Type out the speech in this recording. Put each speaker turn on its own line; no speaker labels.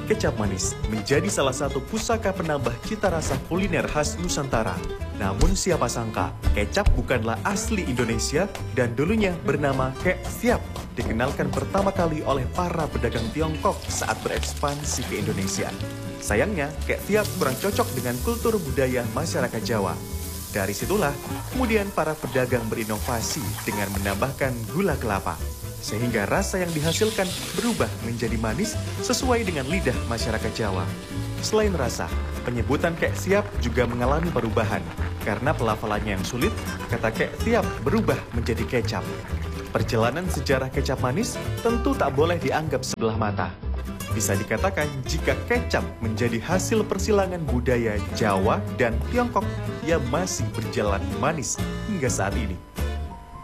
Kecap manis menjadi salah satu pusaka penambah cita rasa kuliner khas Nusantara. Namun siapa sangka, kecap bukanlah asli Indonesia dan dulunya bernama Kek Siap. Dikenalkan pertama kali oleh para pedagang Tiongkok saat berekspansi ke Indonesia. Sayangnya, Kek Siap kurang cocok dengan kultur budaya masyarakat Jawa. Dari situlah, kemudian para pedagang berinovasi dengan menambahkan gula kelapa. Sehingga rasa yang dihasilkan berubah menjadi manis sesuai dengan lidah masyarakat Jawa. Selain rasa, penyebutan Kek Siap juga mengalami perubahan. Karena pelafalannya yang sulit, kata Kek Siap berubah menjadi kecap. Perjalanan sejarah kecap manis tentu tak boleh dianggap sebelah mata. Bisa dikatakan jika kecap menjadi hasil persilangan budaya Jawa dan Tiongkok, ia masih berjalan manis hingga saat ini.